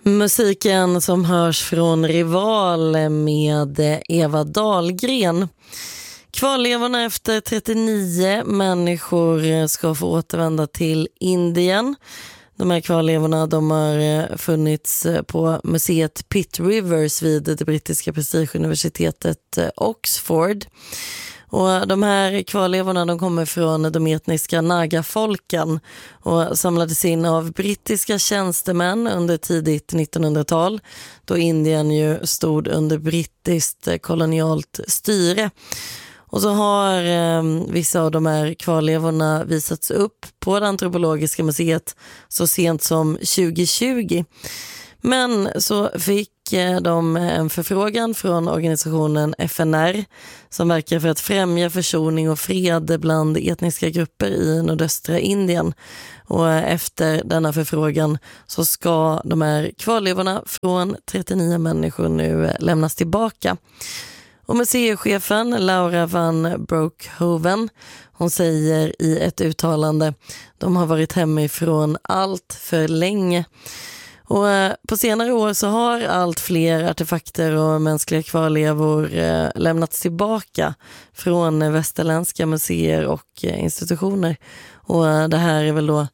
Musiken som hörs från Rival med Eva Dahlgren. Kvarlevorna efter 39 människor ska få återvända till Indien. De här kvarlevorna de har funnits på museet Pitt Rivers vid det brittiska prestigeuniversitetet Oxford. Och de här kvarlevorna de kommer från de etniska Naga-folken och samlades in av brittiska tjänstemän under tidigt 1900-tal då Indien ju stod under brittiskt kolonialt styre. Och så har vissa av de här kvarlevorna visats upp på det antropologiska museet så sent som 2020. Men så fick de en förfrågan från organisationen FNR som verkar för att främja försoning och fred bland etniska grupper i nordöstra Indien. Och efter denna förfrågan så ska de här kvarlevorna från 39 människor nu lämnas tillbaka. Och museichefen Laura van Broekhoven, hon säger i ett uttalande: de har varit hemifrån allt för länge. Och på senare år så har allt fler artefakter och mänskliga kvarlevor lämnats tillbaka från västerländska museer och institutioner. Och det här är väl då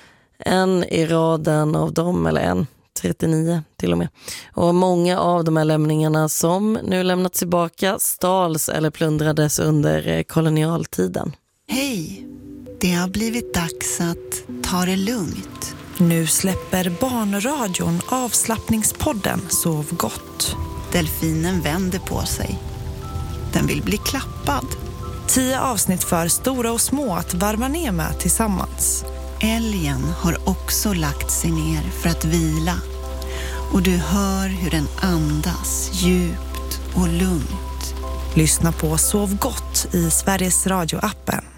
en i raden av dem, eller en 39 till och med. Och många av de här lämningarna som nu lämnats tillbaka stals eller plundrades under kolonialtiden. Hej, det har blivit dags att ta det lugnt. Nu släpper barnradion avslappningspodden Sov gott. Delfinen vänder på sig. Den vill bli klappad. 10 avsnitt för stora och små att varva ner med tillsammans. Älgen har också lagt sig ner för att vila. Och du hör hur den andas djupt och lugnt. Lyssna på Sov gott i Sveriges Radio-appen.